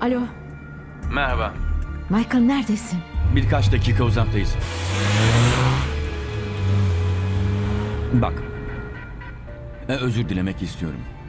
Alo, Merhaba. Michael neredesin? Birkaç dakika uzaktayız. Bak. Özür dilemek istiyorum.